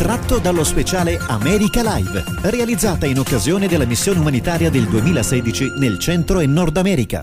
tratto dallo speciale America Live, realizzata in occasione della missione umanitaria del 2016 nel Centro e Nord America.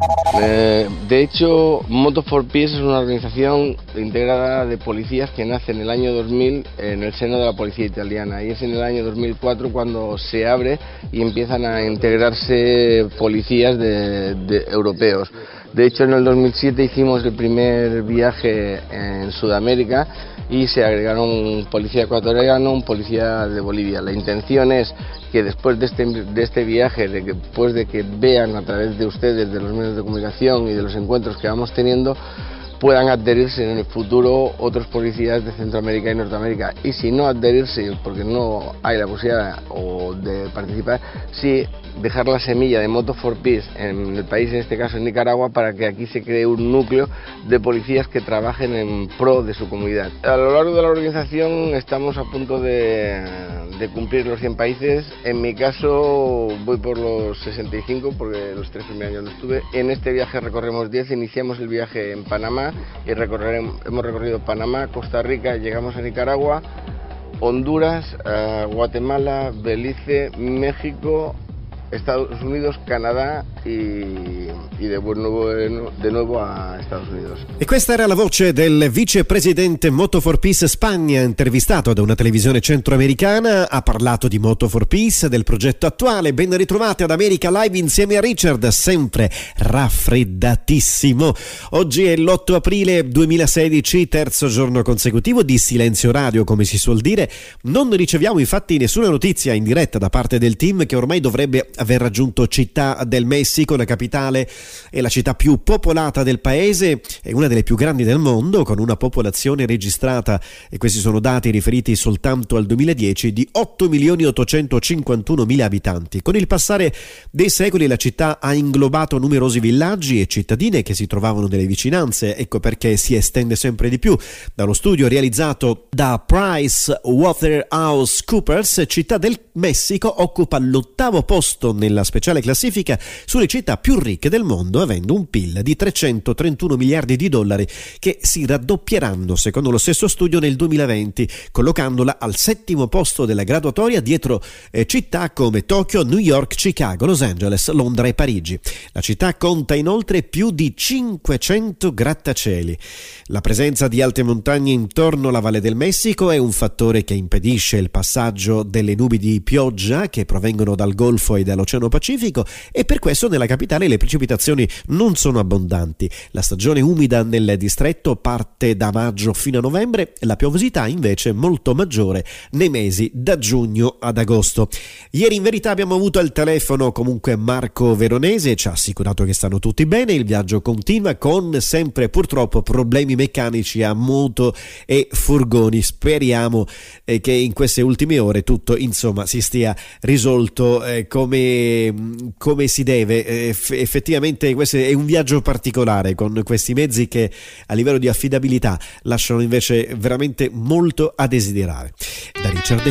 De hecho, Moto for Peace es una organización integrada de policías que nace en el año 2000 en el seno de la policía italiana, y es en el año 2004 cuando se abre y empiezan a integrarse policías de europeos. De hecho, en el 2007 hicimos el primer viaje en Sudamérica y se agregaron un policía ecuatoriano, un policía de Bolivia. La intención es que después de este viaje, después de que vean a través de ustedes, de los medios de comunicación y de los encuentros que vamos teniendo, puedan adherirse en el futuro otros policías de Centroamérica y Norteamérica. Y si no adherirse, porque no hay la posibilidad de participar, sí dejar la semilla de Moto for Peace en el país, en este caso en Nicaragua, para que aquí se cree un núcleo de policías que trabajen en pro de su comunidad. A lo largo de la organización estamos a punto de cumplir los 100 países. En mi caso voy por los 65 porque los 3 primeros años no estuve. En este viaje recorremos 10, iniciamos el viaje en Panamá y hemos recorrido Panamá, Costa Rica, llegamos a Nicaragua, Honduras, Guatemala, Belice, México, Estados Unidos, Canadà e de nuovo a Estados Unidos. E questa era la voce del vicepresidente Moto for Peace Spagna, intervistato da una televisione centroamericana. Ha parlato di Moto for Peace, del progetto attuale. Ben ritrovati ad America Live insieme a Richard, sempre raffreddatissimo. Oggi è l'8 aprile 2016, terzo giorno consecutivo di silenzio radio, come si suol dire. Non riceviamo infatti nessuna notizia in diretta da parte del team, che ormai dovrebbe aver raggiunto Città del Messico. La capitale è la città più popolata del paese, è una delle più grandi del mondo, con una popolazione registrata, e questi sono dati riferiti soltanto al 2010, di 8.851.000 abitanti. Con il passare dei secoli la città ha inglobato numerosi villaggi e cittadine che si trovavano nelle vicinanze, ecco perché si estende sempre di più. Dallo studio realizzato da PricewaterhouseCoopers, Città del Messico occupa l'8° posto nella speciale classifica sulle città più ricche del mondo, avendo un PIL di 331 miliardi di dollari che si raddoppieranno secondo lo stesso studio nel 2020, collocandola al 7° posto della graduatoria, dietro città come Tokyo, New York, Chicago, Los Angeles, Londra e Parigi. La città conta inoltre più di 500 grattacieli. La presenza di alte montagne intorno alla Valle del Messico è un fattore che impedisce il passaggio delle nubi di pioggia che provengono dal Golfo e dall'Oceano Pacifico, e per questo nella capitale le precipitazioni non sono abbondanti. La stagione umida nel distretto parte da maggio fino a novembre, la piovosità invece è molto maggiore nei mesi da giugno ad agosto. Ieri in verità abbiamo avuto al telefono comunque Marco Veronese, ci ha assicurato che stanno tutti bene. Il viaggio continua con sempre purtroppo problemi meccanici a moto e furgoni. Speriamo che in queste ultime ore tutto insomma si stia risolto come si deve. Effettivamente questo è un viaggio particolare, con questi mezzi che a livello di affidabilità lasciano invece veramente molto a desiderare. Da Richard